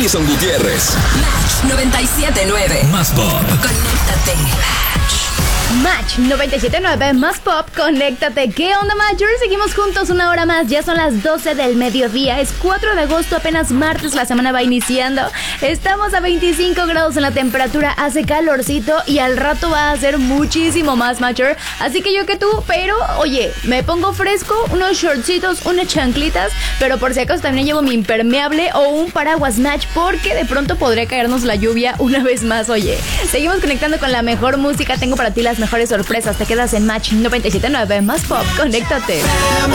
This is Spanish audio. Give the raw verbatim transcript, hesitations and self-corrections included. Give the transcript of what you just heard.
Alison Gutiérrez. Match noventa y siete nueve. Más Pop. Conéctate. Match noventa y siete nueve, Más Pop, conéctate. ¿Qué onda, Matcher? Seguimos juntos una hora más. Ya son las doce del mediodía. Es cuatro de agosto, apenas martes. La semana va iniciando. Estamos a veinticinco grados en la temperatura. Hace calorcito y al rato va a hacer muchísimo más, Matcher. Así que yo que tú, pero oye, me pongo fresco, unos shortcitos, unas chanclitas. Pero por si acaso también llevo mi impermeable o un paraguas Match, porque de pronto podría caernos la lluvia una vez más. Oye, seguimos conectando con la mejor música. Tengo para ti las mejores sorpresas. Te quedas en Match noventa y siete nueve, Más Pop, conéctate.